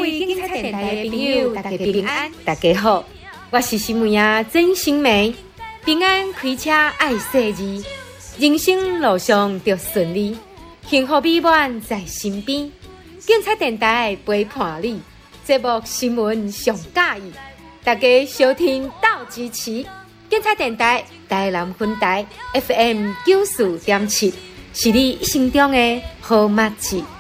位警察电台的朋友，大家平安，大家好，我是新闻啊曾心梅。平安开车爱细字，人生路上就顺利，幸福美满在身边。警察电台陪伴你，节目新闻上介意，大家收听到支持。警察电台台南分台 FM 94.7，是你心中的好默契。